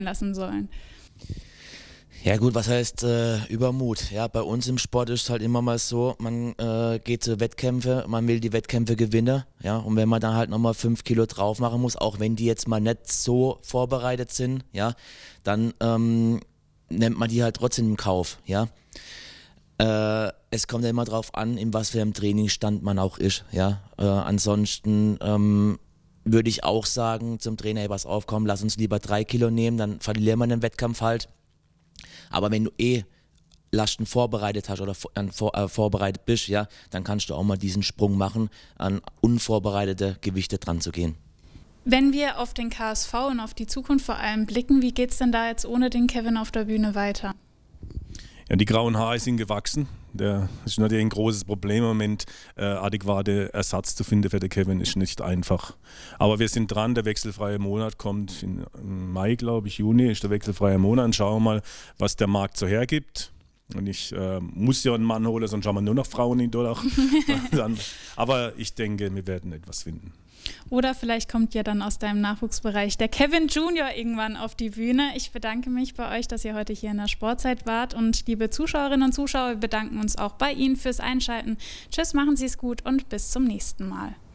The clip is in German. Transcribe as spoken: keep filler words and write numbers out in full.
lassen sollen? Ja gut, was heißt äh, Übermut? Ja, bei uns im Sport ist es halt immer mal so, man äh, geht zu Wettkämpfe, man will die Wettkämpfe gewinnen, ja, und wenn man dann halt nochmal fünf Kilo drauf machen muss, auch wenn die jetzt mal nicht so vorbereitet sind, ja, dann ähm, nimmt man die halt trotzdem in Kauf, ja. Äh, es kommt ja immer drauf an, in was für einem Trainingsstand man auch ist, ja. Äh, ansonsten ähm, würde ich auch sagen zum Trainer, hey, pass auf, komm, lass uns lieber drei Kilo nehmen, dann verlieren wir den Wettkampf halt. Aber wenn du eh Lasten vorbereitet hast oder vor, vor, äh, vorbereitet bist, ja, dann kannst du auch mal diesen Sprung machen, an unvorbereitete Gewichte dran zu gehen. Wenn wir auf den K S V und auf die Zukunft vor allem blicken, wie geht es denn da jetzt ohne den Kevin auf der Bühne weiter? Ja, die grauen Haare sind gewachsen. Das ist natürlich ein großes Problem im Moment. Äh, adäquate Ersatz zu finden für den Kevin ist nicht einfach. Aber wir sind dran, der wechselfreie Monat kommt in, im Mai, glaube ich, Juni ist der wechselfreie Monat. Und schauen wir mal, was der Markt so hergibt. Und ich äh, muss ja einen Mann holen, sonst schauen wir nur noch Frauen in Dortmund. Aber ich denke, wir werden etwas finden. Oder vielleicht kommt ja dann aus deinem Nachwuchsbereich der Kevin Junior irgendwann auf die Bühne. Ich bedanke mich bei euch, dass ihr heute hier in der Sportzeit wart. Und liebe Zuschauerinnen und Zuschauer, wir bedanken uns auch bei Ihnen fürs Einschalten. Tschüss, machen Sie es gut und bis zum nächsten Mal.